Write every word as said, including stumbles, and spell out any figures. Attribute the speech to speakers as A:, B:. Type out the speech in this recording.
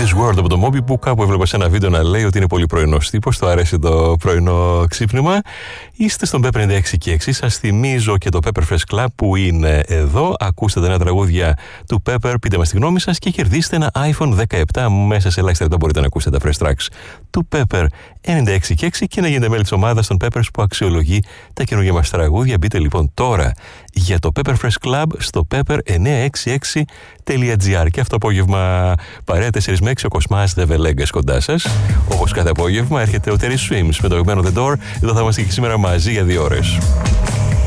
A: This World από το Moby που κάπου έβλεπα σε ένα βίντεο να λέει ότι είναι πολύ πρωινός τύπος. Το αρέσει το πρωινό ξύπνημα. Είστε στον Pepper ενενήντα έξι και έξι. Σας θυμίζω και το Pepper Fresh Club που είναι εδώ. Ακούστε τα νέα τραγούδια του Pepper, πείτε μας τη γνώμη σας και κερδίστε ένα iPhone δεκαεπτά. Μέσα σε ελάχιστα λεπτά μπορείτε να ακούσετε τα Fresh Tracks του Pepper ενενήντα έξι και έξι και να γίνετε μέλη της ομάδας των Peppers που αξιολογεί τα καινούργια μας τραγούδια. Μπείτε λοιπόν τώρα για το Pepper Fresh Club στο pepper εννιακόσια εξήντα έξι τελεία τζι άρ. Και αυτό το απόγευμα παρέα τέσσερα με έξι ο Κοσμάς The Velegas κοντά σας. Όπως κάθε απόγευμα έρχεται ο Terry Swims με το αγαπημένο The Door. Εδώ θα είμαστε και σήμερα μαζί για δύο ώρες.